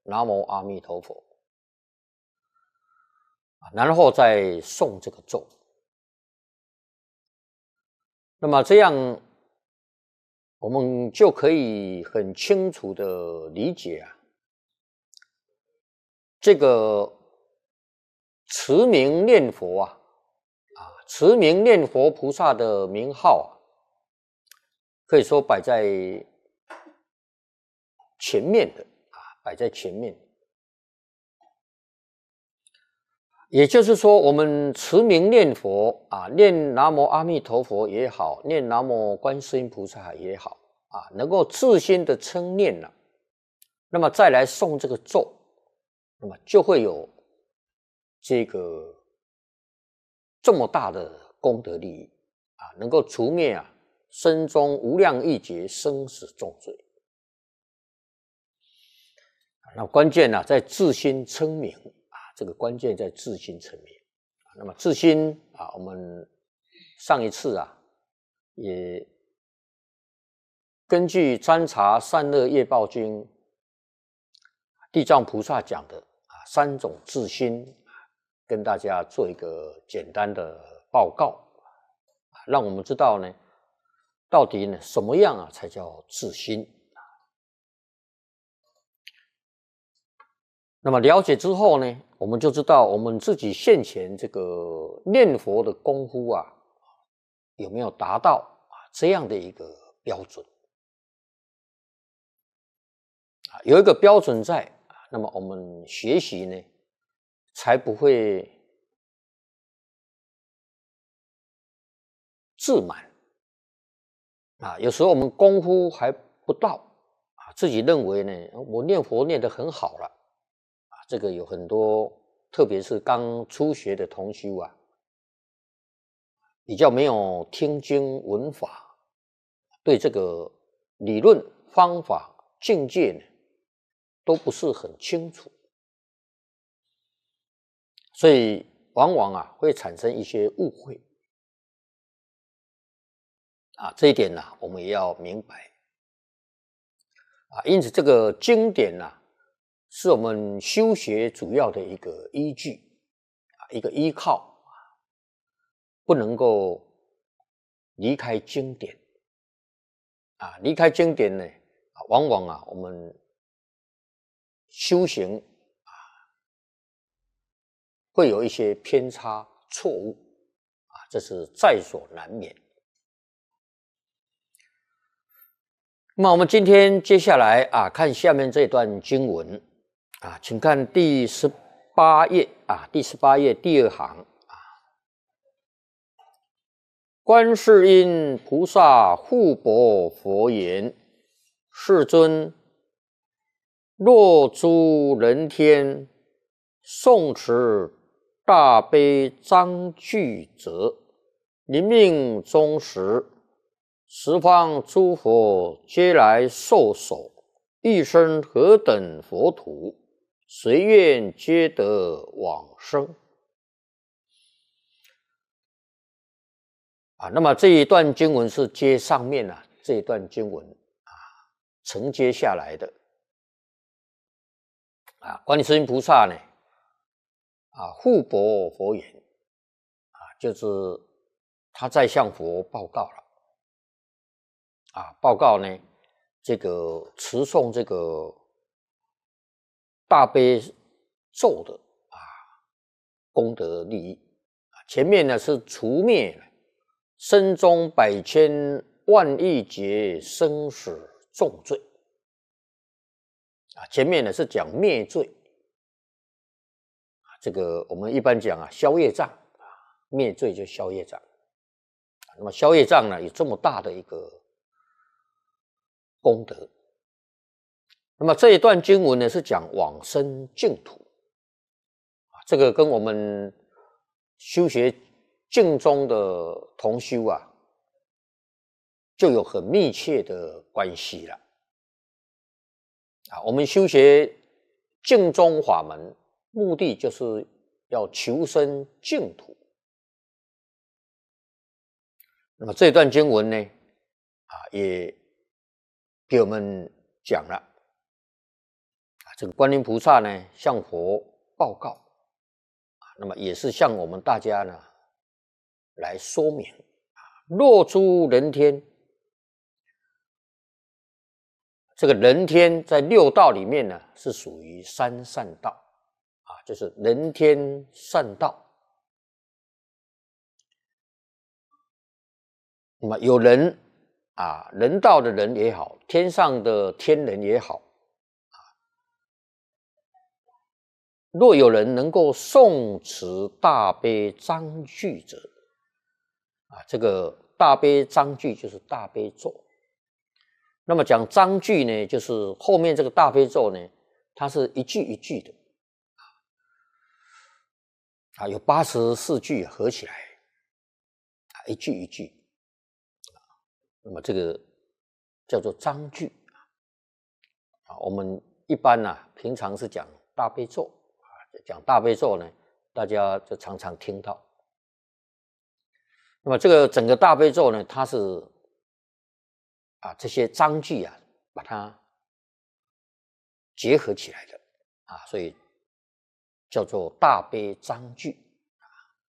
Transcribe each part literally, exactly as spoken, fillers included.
南无阿弥陀佛，然后再诵这个咒。那么这样，我们就可以很清楚的理解啊，这个持名念佛啊，啊，持名念佛菩萨的名号啊，可以说摆在前面的啊，摆在前面。也就是说，我们持名念佛啊，念南无阿弥陀佛也好，念南无观世音菩萨也好啊，能够自心的称念了、啊，那么再来诵这个咒，那么就会有这个这么大的功德利益啊，能够除灭啊身中无量亿劫生死重罪。那关键呢、啊，在自心称名。这个关键在自心层面。那么自心啊，我们上一次啊，也根据《参查善恶业报经》地藏菩萨讲的啊三种自心，跟大家做一个简单的报告，让我们知道呢，到底呢什么样啊才叫自心。那么了解之后呢，我们就知道我们自己现前这个念佛的功夫啊，有没有达到啊这样的一个标准啊？有一个标准在，那么我们学习呢，才不会自满啊。有时候我们功夫还不到啊，自己认为呢，我念佛念得很好了。这个有很多，特别是刚初学的同修啊，比较没有听经闻法，对这个理论方法境界呢，都不是很清楚，所以往往啊会产生一些误会啊，这一点呢、啊、我们也要明白啊。因此，这个经典呢、啊。是我们修学主要的一个依据啊，一个依靠，不能够离开经典啊。离开经典呢，往往啊，我们修行啊会有一些偏差错误啊，这是在所难免。那么我们今天接下来啊，看下面这段经文。啊，请看第十八页啊，第十八页第二行啊。观世音菩萨护钵佛言：世尊，若诸人天诵持大悲章句者，临命终时，十方诸佛皆来受手，一生何等佛土？随愿皆得往生啊！那么这一段经文是接上面啊这一段经文啊承接下来的啊。观世音菩萨呢啊护钵佛言啊，就是他在向佛报告了啊，报告呢这个持诵这个大悲咒的啊功德利益，前面呢是除灭身中百千万亿劫生死重罪啊，前面呢是讲灭罪啊，这个我们一般讲啊消业障啊，灭罪就消业障。那么消业障呢有这么大的一个功德。那么这一段经文呢是讲往生净土，这个跟我们修学净宗的同修啊，就有很密切的关系了。啊，我们修学净宗法门，目的就是要求生净土。那么这段经文呢，啊，也给我们讲了。 这个观音菩萨呢向佛报告，啊，那么也是向我们大家呢来说明，啊，若出人天，这个人天在六道里面呢是属于三善道，啊，就是人天善道。那么有人啊，人道的人也好，天上的天人也好，啊，若有人能够诵持大悲章句者，啊，这个大悲章句就是大悲咒。那么讲章句呢，就是后面这个大悲咒呢，它是一句一句的，啊，有八十四句合起来，啊，一句一句。那么这个叫做章句啊，我们一般呢、啊，平常是讲大悲咒啊，讲大悲咒呢，大家就常常听到。那么这个整个大悲咒呢，它是啊这些章句啊，把它结合起来的啊，所以叫做大悲章句啊。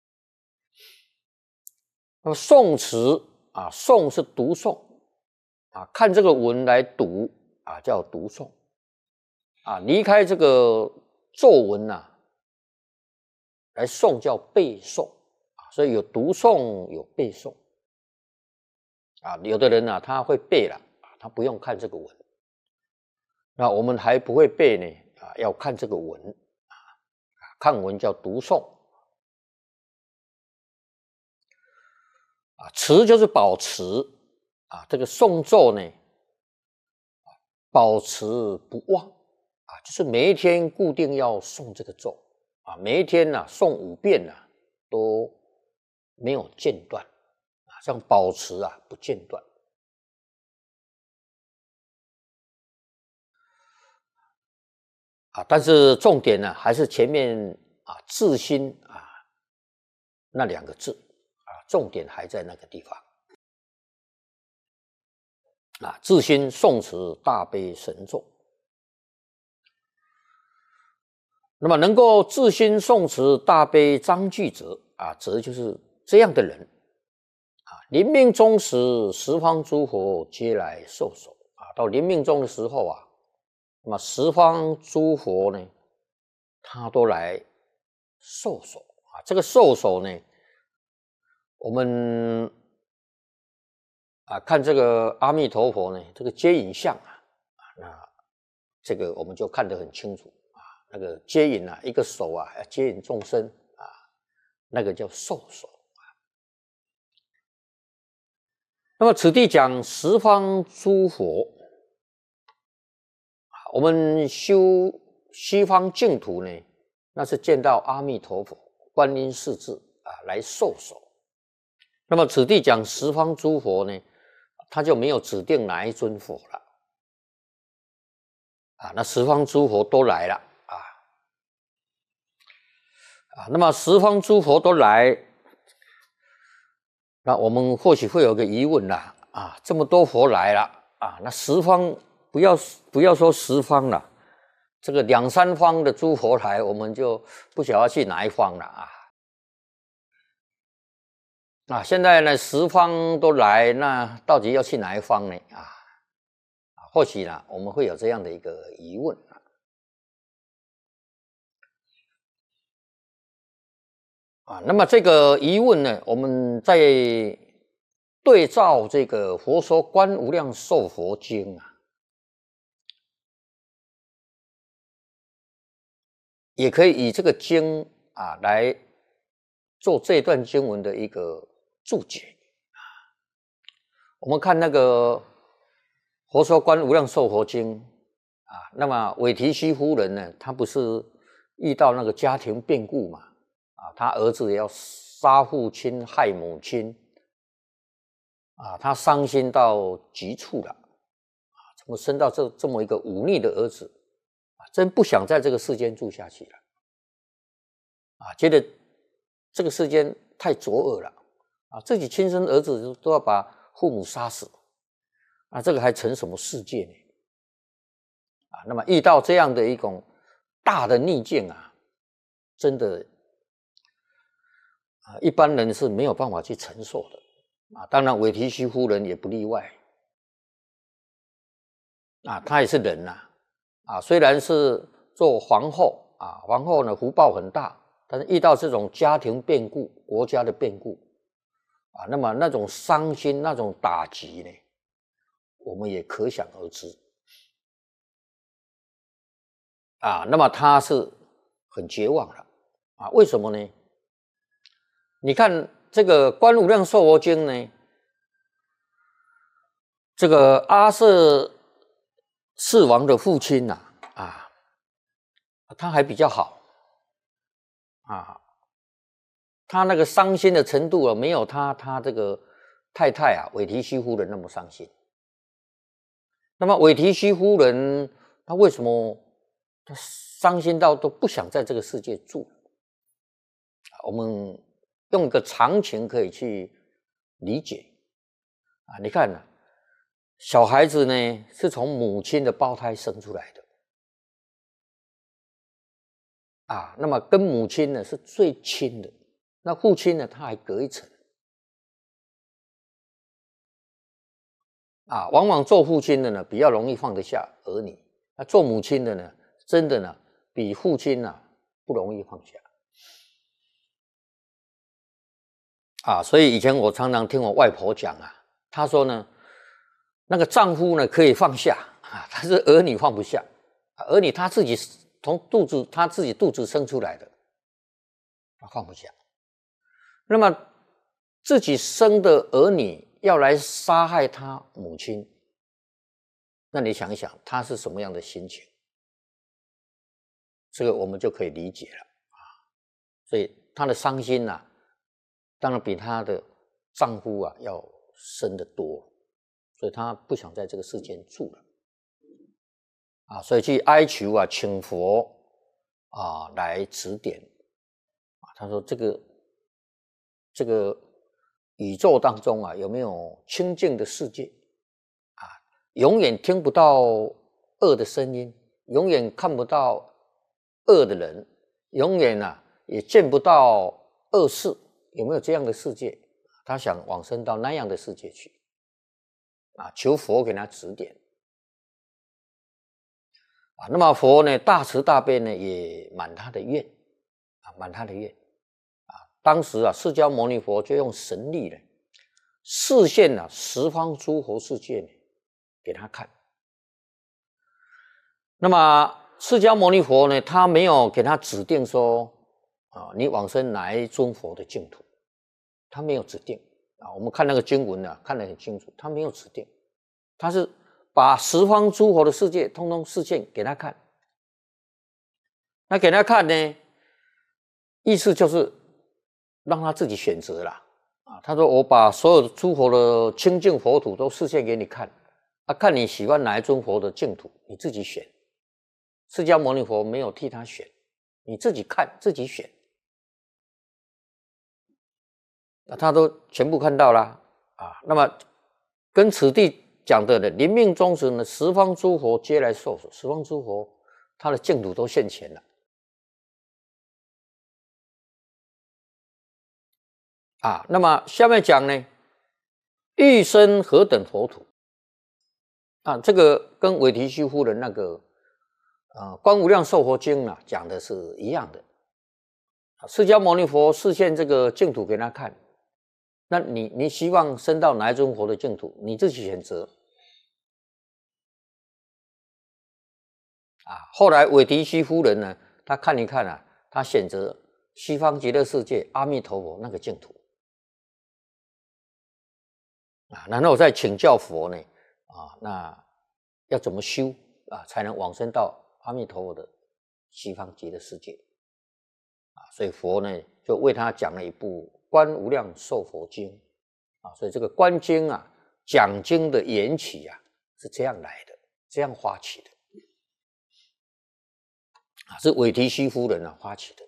那么诵持。啊，诵是读诵啊，看这个文来读啊，叫读诵啊。离开这个咒文呐、啊，来诵叫背诵啊。所以有读诵，有背诵啊。有的人呢、啊，他会背了啊，他不用看这个文。那我们还不会背呢啊，要看这个文啊，看文叫读诵。啊，持就是保持啊，这个诵咒呢，保持不忘啊，就是每一天固定要诵这个咒啊，每一天呢、啊、诵五遍呢、啊、都没有间断啊，这样保持啊不间断啊，但是重点呢还是前面啊自心啊那两个字啊，重点还在那个地方。啊，自心诵持大悲神咒。那么能够自心诵持大悲章句者，啊，则就是这样的人。啊，临命终时，十方诸佛皆来受手。啊，到临命终的时候啊，那么十方诸佛呢，他都来受手。啊，这个受手呢，我们啊，看这个阿弥陀佛呢，这个接引相啊，啊，那这个我们就看得很清楚啊。那个接引啊，一个手啊，要接引众生啊，那个叫受手啊。那么此地讲十方诸佛，我们修西方净土呢，那是见到阿弥陀佛、观音世智啊来受手。那么此地讲十方诸佛呢，他就没有指定哪一尊佛了啊，那十方诸佛都来了啊啊，那么十方诸佛都来，那我们或许会有个疑问啦啊，这么多佛来了啊，那十方不要不要说十方了，这个两三方的诸佛来，我们就不晓得去哪一方了啊。啊，现在呢，十方都来，那到底要去哪一方呢？啊，或许呢，我们会有这样的一个疑问啊。啊，那么这个疑问呢，我们在对照这个《佛说观无量寿佛经》啊，也可以以这个经啊来做这段经文的一个注解。我们看那个《佛说观无量寿佛经》啊，那么韦提希夫人呢，她不是遇到那个家庭变故嘛？啊，他儿子也要杀父亲、害母亲，啊，他伤心到极处了，啊，怎么生到这这么一个忤逆的儿子？啊，真不想在这个世间住下去了，啊，觉得这个世间太作恶了，啊，自己亲生儿子都要把父母杀死，啊，这个还成什么世界呢？ 啊。那么遇到这样的一种大的逆境啊，真的啊，一般人是没有办法去承受的啊。当然，韦提须夫人也不例外啊，她也是人呐啊，虽然是做皇后啊，皇后呢福报很大，但是遇到这种家庭变故、国家的变故啊，那么那种伤心、那种打击呢，我们也可想而知啊。那么她是很绝望了啊，为什么呢？你看这个《观无量寿佛经》呢，这个阿舍世王的父亲呐、啊，啊，他还比较好啊，他那个伤心的程度啊，没有他他这个太太啊韦提须夫人那么伤心。那么韦提须夫人，他为什么他伤心到都不想在这个世界住？我们用一个常情可以去理解啊。你看啊，小孩子呢是从母亲的胞胎生出来的啊，那么跟母亲呢是最亲的，那父亲呢他还隔一层啊。往往做父亲的呢比较容易放得下儿女，那做母亲的呢，真的呢比父亲呢不容易放下啊。所以以前我常常听我外婆讲啊，她说呢，那个丈夫呢可以放下啊，但是儿女放不下，儿女他自己从肚子他自己肚子生出来的，他放不下。那么自己生的儿女要来杀害他母亲，那你想一想，他是什么样的心情？这个我们就可以理解了啊。所以她的伤心呐、啊，当然比她的丈夫啊要深得多，所以她不想在这个世间住了啊，所以去哀求啊，请佛啊来指点啊。他说这个这个宇宙当中啊，有没有清净的世界啊？永远听不到恶的声音，永远看不到恶的人，永远啊也见不到恶事，有没有这样的世界？他想往生到那样的世界去啊，求佛给他指点啊。那么佛呢，大慈大悲呢，也满他的愿啊，满他的愿啊。当时啊，释迦牟尼佛就用神力呢，示现啊十方诸佛世界呢给他看。那么释迦牟尼佛呢，他没有给他指定说啊，你往生哪一尊佛的净土，他没有指定啊。我们看那个经文啊，看得很清楚，他没有指定，他是把十方诸佛的世界通通示现给他看。那给他看呢，意思就是让他自己选择啦啊。他说我把所有的诸佛的清净佛土都示现给你看啊，看你喜欢哪一尊佛的净土，你自己选。释迦牟尼佛没有替他选，你自己看自己选，那他都全部看到了啊。那么跟此地讲的呢，临命终时呢，十方诸佛皆来受持，十方诸佛他的净土都现前了啊。那么下面讲呢，欲生何等佛土啊？这个跟韦提须夫人那个呃《观无量寿佛经》啊讲的是一样的。释迦牟尼佛示现这个净土给他看，那你你希望升到哪一尊佛的净土，你自己选择啊。后来韦提须夫人呢，他看一看啊，他选择西方极乐世界阿弥陀佛那个净土啊。然后再请教佛呢啊，那要怎么修啊，才能往生到阿弥陀佛的西方极乐世界啊？所以佛呢就为他讲了一部《观无量寿佛经》啊。所以这个观经啊，讲经的缘起啊是这样来的，这样发起的啊，是韦提须夫人啊发起的。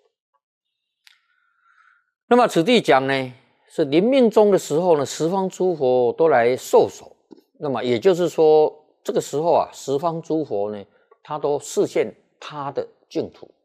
那么此地讲呢，是临命终的时候呢，十方诸佛都来受手。那么也就是说，这个时候啊，十方诸佛呢， 他都示现他的净土